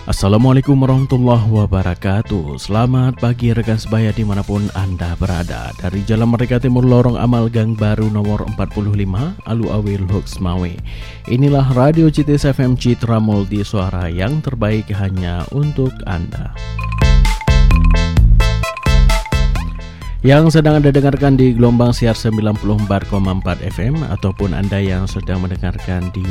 Assalamualaikum warahmatullahi wabarakatuh. Selamat pagi rekan sebaya dimanapun Anda berada. Dari Jalan Merdeka Timur Lorong Amal Gang Baru nomor 45 Alu Awil Hoks Mawe. Inilah Radio CITIS FM Citra Multi Suara yang terbaik hanya untuk Anda. Yang sedang Anda dengarkan di gelombang siar 94,4 FM ataupun Anda yang sedang mendengarkan di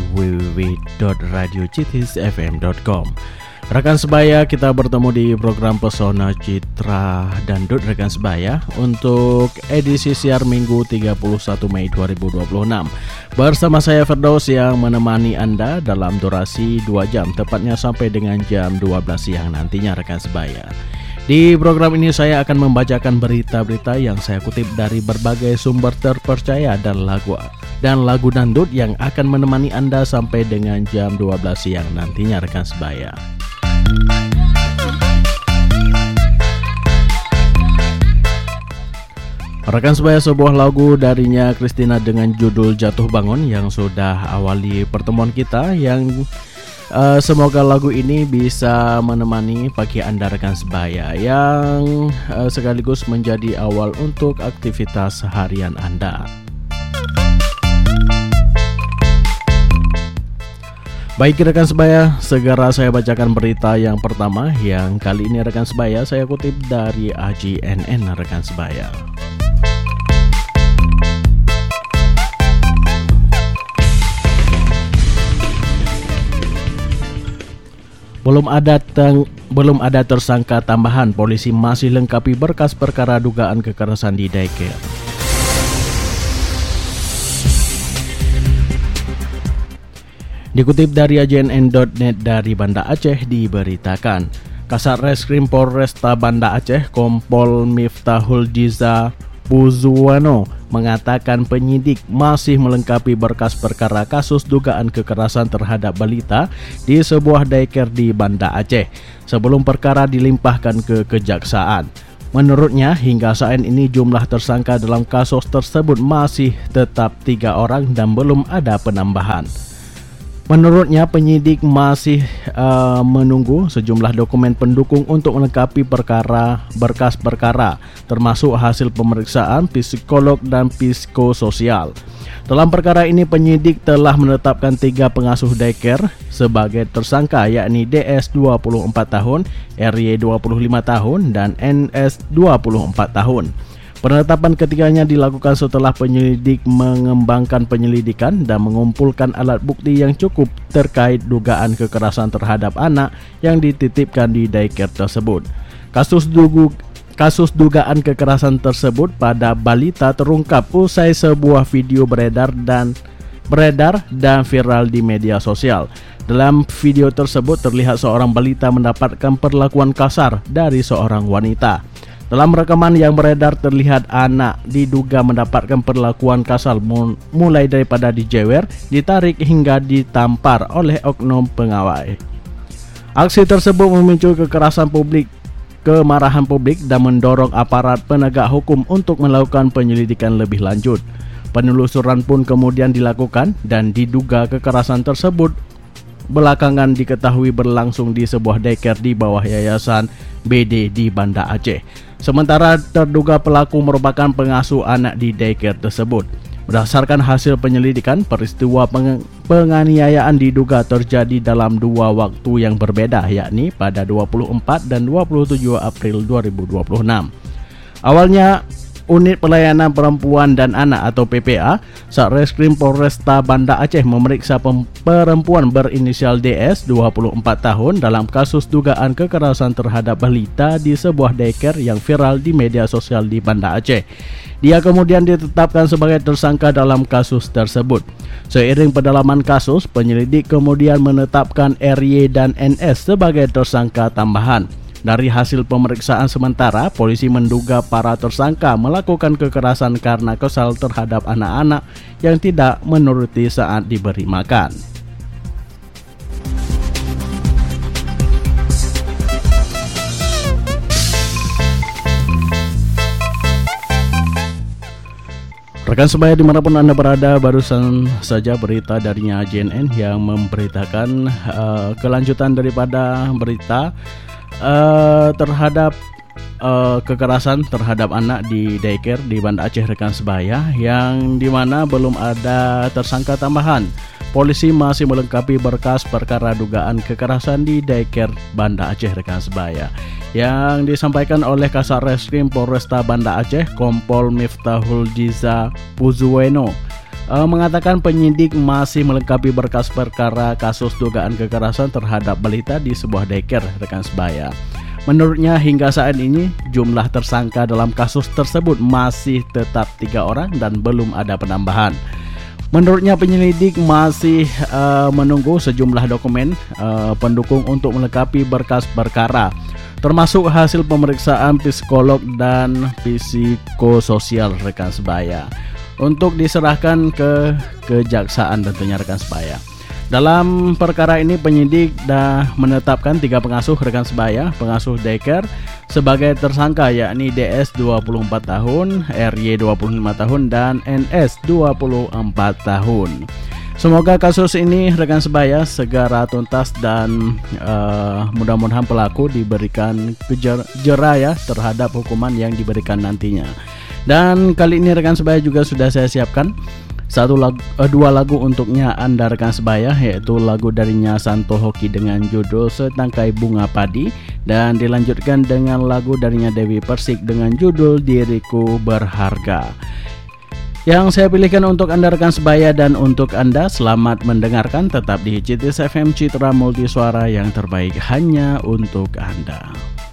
www.radiocitisfm.com. Rekan sebaya, kita bertemu di program Pesona Citra Dangdut rekan sebaya untuk edisi siar Minggu 31 Mei 2026. Bersama saya Firdaus yang menemani Anda dalam durasi 2 jam, tepatnya sampai dengan jam 12 siang nantinya rekan sebaya. Di program ini saya akan membacakan berita-berita yang saya kutip dari berbagai sumber terpercaya dan lagu dangdut yang akan menemani Anda sampai dengan jam 12 siang nantinya rekan sebaya. Rekan sebaya, sebuah lagu darinya Christina dengan judul Jatuh Bangun yang sudah awali pertemuan kita yang semoga lagu ini bisa menemani pagi Anda rekan sebaya yang sekaligus menjadi awal untuk aktivitas harian Anda. Baik rekan sebaya, segera saya bacakan berita yang pertama yang kali ini rekan sebaya saya kutip dari AJNN rekan sebaya. Belum ada tersangka tambahan, polisi masih lengkapi berkas perkara dugaan kekerasan di daycare. Dikutip dari ajnn.net dari Banda Aceh diberitakan, Kasat Reskrim Polresta Banda Aceh Kompol Miftahul Jiza Puzuwano mengatakan penyidik masih melengkapi berkas perkara kasus dugaan kekerasan terhadap balita di sebuah daycare di Banda Aceh sebelum perkara dilimpahkan ke kejaksaan. Menurutnya hingga saat ini jumlah tersangka dalam kasus tersebut masih tetap 3 orang dan belum ada penambahan. Menurutnya penyidik masih menunggu sejumlah dokumen pendukung untuk melengkapi berkas perkara, termasuk hasil pemeriksaan psikolog dan psikososial. Dalam perkara ini penyidik telah menetapkan 3 pengasuh daycare sebagai tersangka, yakni DS 24 tahun, RY 25 tahun, dan NS 24 tahun. Penetapan ketiganya dilakukan setelah penyelidik mengembangkan penyelidikan dan mengumpulkan alat bukti yang cukup terkait dugaan kekerasan terhadap anak yang dititipkan di daycare tersebut. Kasus dugaan kekerasan tersebut pada balita terungkap usai sebuah video beredar dan viral di media sosial. Dalam video tersebut terlihat seorang balita mendapatkan perlakuan kasar dari seorang wanita. Dalam rekaman yang beredar terlihat anak diduga mendapatkan perlakuan kasar mulai daripada dijewer, ditarik hingga ditampar oleh oknum pengawal. Aksi tersebut memicu kemarahan publik dan mendorong aparat penegak hukum untuk melakukan penyelidikan lebih lanjut. Penelusuran pun kemudian dilakukan dan diduga kekerasan tersebut belakangan diketahui berlangsung di sebuah daycare di bawah Yayasan BD di Banda Aceh. Sementara terduga pelaku merupakan pengasuh anak di daycare tersebut. Berdasarkan hasil penyelidikan, peristiwa penganiayaan diduga terjadi dalam 2 waktu yang berbeda, yakni pada 24 dan 27 April 2026. Awalnya, Unit Pelayanan Perempuan dan Anak atau PPA Satreskrim Polresta Banda Aceh memeriksa perempuan berinisial DS 24 tahun dalam kasus dugaan kekerasan terhadap balita di sebuah daycare yang viral di media sosial di Banda Aceh. Dia kemudian ditetapkan sebagai tersangka dalam kasus tersebut. Seiring pendalaman kasus, penyelidik kemudian menetapkan RY dan NS sebagai tersangka tambahan. Dari hasil pemeriksaan sementara, polisi menduga para tersangka melakukan kekerasan karena kesal terhadap anak-anak yang tidak menuruti saat diberi makan. Rekan sebaya dimanapun Anda berada, barusan saja berita darinya JNN yang memberitakan kelanjutan daripada berita terhadap kekerasan terhadap anak di daycare di Banda Aceh rekan sebaya, yang dimana belum ada tersangka tambahan. Polisi masih melengkapi berkas perkara dugaan kekerasan di daycare Banda Aceh rekan sebaya, yang disampaikan oleh Kasat Reskrim Polresta Banda Aceh Kompol Miftahul Jiza Puzuweno mengatakan penyidik masih melengkapi berkas perkara kasus dugaan kekerasan terhadap balita di sebuah daycare rekan sebaya. Menurutnya hingga saat ini jumlah tersangka dalam kasus tersebut masih tetap 3 orang dan belum ada penambahan. Menurutnya penyelidik masih menunggu sejumlah dokumen pendukung untuk melengkapi berkas perkara, termasuk hasil pemeriksaan psikolog dan psikososial rekan sebaya, untuk diserahkan ke kejaksaan tentunya rekan sebaya. Dalam perkara ini penyidik dah menetapkan 3 pengasuh rekan sebaya, pengasuh daycare sebagai tersangka, yakni DS 24 tahun, RY 25 tahun dan NS 24 tahun. Semoga kasus ini rekan sebaya segera tuntas dan mudah-mudahan pelaku diberikan jera ya terhadap hukuman yang diberikan nantinya. Dan kali ini rekan sebaya juga sudah saya siapkan dua lagu untuknya Anda rekan sebaya, yaitu lagu darinya Santo Hoki dengan judul Setangkai Bunga Padi, dan dilanjutkan dengan lagu darinya Dewi Persik dengan judul Diriku Berharga. Yang saya pilihkan untuk Anda rekan sebaya dan untuk Anda, selamat mendengarkan. Tetap di CITIS FM Citra Multisuara, yang terbaik hanya untuk Anda.